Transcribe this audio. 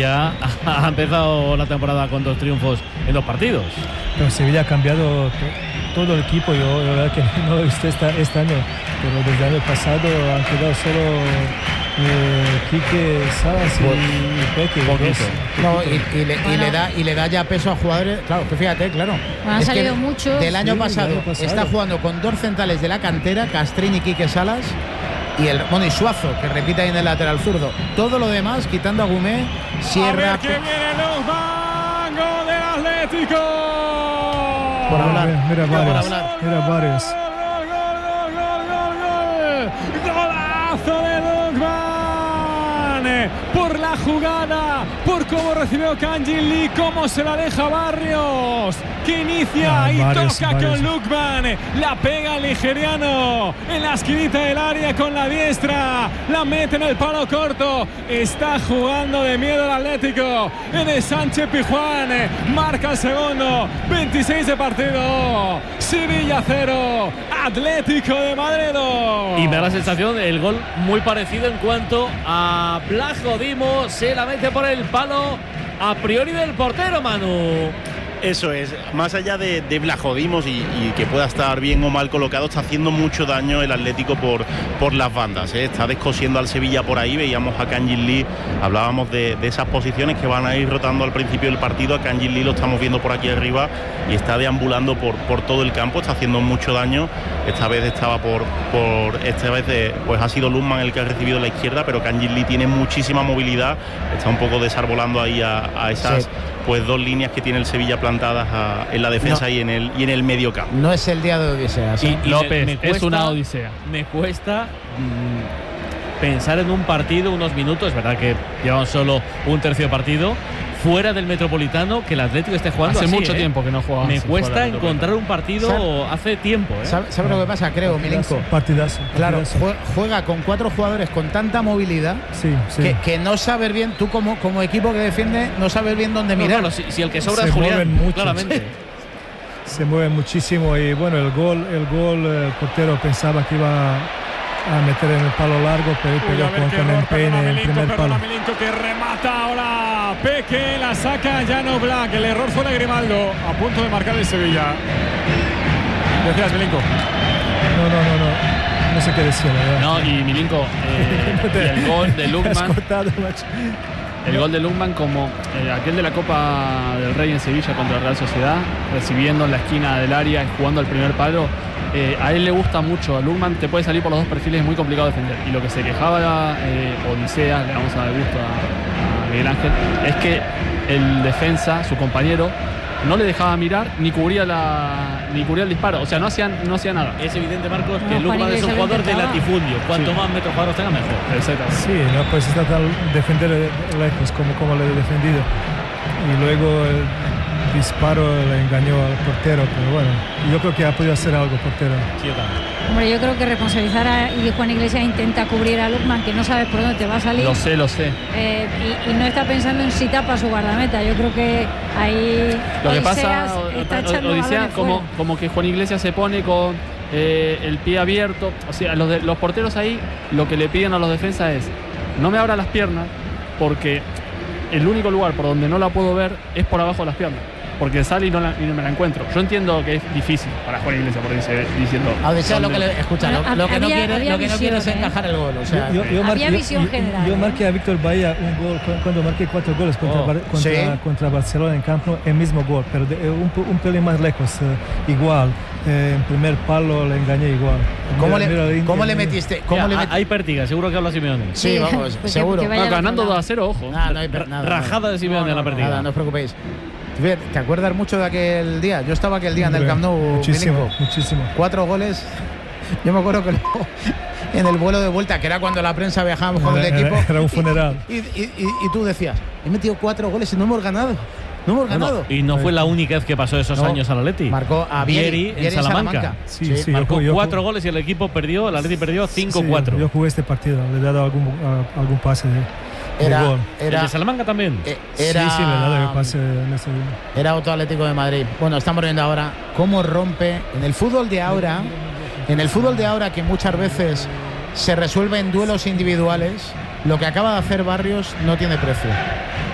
Sevilla ha empezado la temporada con 2 triunfos en 2 partidos. Pero Sevilla ha cambiado todo el equipo. Yo la verdad que no lo he visto este año, pero desde el año pasado han quedado solo Quique, Salas y Peque. No, y le da ya peso a jugadores. Claro, que fíjate, claro. Han salido muchos. Del año pasado está jugando con 2 centrales de la cantera, Castrín y Quique Salas. Y Suazo, que repite ahí en el lateral zurdo. Todo lo demás, quitando a Gumé, Sierra. A ver que viene Lukman, gol del Atlético. Por hablar. Mira varios. Golazo de Lukman. Por la jugada, por cómo recibió Kangin Lee, cómo se la deja Barrios, que inicia y toca con Lukman, la pega el nigeriano en la esquinita del área con la diestra, la mete en el palo corto. Está jugando de miedo el Atlético en el Sánchez Pizjuán, marca el segundo, 26 de partido, Sevilla 0, Atlético de Madrid 2. Y me da la sensación el gol muy parecido en cuanto a Blajo Dimo, se la mete por el palo a priori del portero, Manu. Eso es, más allá de Blajodimos y que pueda estar bien o mal colocado, está haciendo mucho daño el Atlético por las bandas, ¿eh? Está descosiendo al Sevilla por ahí. Veíamos a Kangin Lee, hablábamos de esas posiciones que van a ir rotando al principio del partido. A Kangin Lee lo estamos viendo por aquí arriba y está deambulando por todo el campo, está haciendo mucho daño. Esta vez estaba pues ha sido Lukman el que ha recibido la izquierda, pero Kangin Lee tiene muchísima movilidad, está un poco desarbolando ahí a esas pues 2 líneas que tiene el Sevilla plantadas en la defensa y en el medio campo. No es el día de Odisea, ¿sí? Y López, es una odisea. Me cuesta pensar en un partido, unos minutos, es verdad que llevamos solo un tercio de partido, fuera del Metropolitano, que el Atlético esté jugando hace así, mucho tiempo que no juega. Me cuesta encontrar un partido hace tiempo. ¿Sabes lo que pasa? Creo, Milenko. Partidazo. Claro, juega con 4 jugadores con tanta movilidad que no saber bien, tú como equipo que defiende, no sabes bien dónde mirar. Claro, si el que sobra es Julián, mucho, claramente. Se mueven muchísimo y bueno, el gol, el portero pensaba que iba a meter en el palo largo, pero pegó con empeine en el primer palo. Milenko que remata ahora Peque, la saca Jan Oblak. El error fue de Grimaldo, a punto de marcar el Sevilla. Decías, Milenko. No sé qué decía, la verdad. No, y Milenko, y el gol de Lukman. El gol de Lukman, como aquel de la Copa del Rey en Sevilla contra la Real Sociedad, recibiendo en la esquina del área y jugando al primer palo. A él le gusta mucho. A Lukman te puede salir por los 2 perfiles, es muy complicado defender. Y lo que se quejaba Odisea, le vamos a dar gusto a Miguel Ángel, es que el defensa, su compañero, no le dejaba mirar ni cubría el disparo. O sea, no hacía nada. Es evidente, Marcos, que Lukman es un jugador de latifundio. Cuanto más metros cuadrados tenga, mejor. Exactamente. Sí, no puedes intentar defender lejos como lo he defendido. Y luego el disparo le engañó al portero, pero bueno, yo creo que ha podido hacer algo el portero. Sí, yo también. Hombre, yo creo que responsabilizar y Juan Iglesias intenta cubrir a Lukman, que no sabes por dónde te va a salir. Lo sé. Y no está pensando en si tapa su guardameta. Yo creo que ahí lo que pasa, Odisea, como que Juan Iglesias se pone con el pie abierto. O sea, los porteros ahí lo que le piden a los defensas es: no me abra las piernas, porque el único lugar por donde no la puedo ver es por abajo de las piernas, porque sale y no me la encuentro. Yo entiendo que es difícil para Juan Iglesias, por diciendo. A Odisea lo que no quiere es encajar el gol. O sea, había visión general. Yo marqué a Víctor Bahía un gol cuando marqué 4 goles contra Barcelona en campo, el mismo gol, pero un pelín más lejos, igual. En primer palo le engañé igual. ¿Cómo le metiste? Hay pértiga, seguro que habla Simeone. Sí, vamos, seguro. Ganando 2-0, ojo. No hay nada. Rajada de Simeone en la pértiga. Nada, no os preocupéis. ¿Te acuerdas mucho de aquel día? Yo estaba aquel día en el Camp Nou. Muchísimo. 4 goles. Yo me acuerdo que en el vuelo de vuelta, que era cuando la prensa viajábamos con el equipo. Era un funeral. Y tú decías, he metido 4 goles y no hemos ganado. No hemos ganado. Y no fue la única vez que pasó esos años al Atleti. Marcó a Vieri en Salamanca. Sí, marcó 4 goles y el equipo perdió, el Atleti perdió 5-4. Sí, yo jugué este partido, le he dado algún pase de gol. ¿El de Salamanca también? Sí, le he dado el pase en ese día. Era otro Atlético de Madrid. Bueno, estamos viendo ahora cómo rompe en el fútbol de ahora. En el fútbol de ahora, que muchas veces se resuelve en duelos individuales, lo que acaba de hacer Barrios no tiene precio.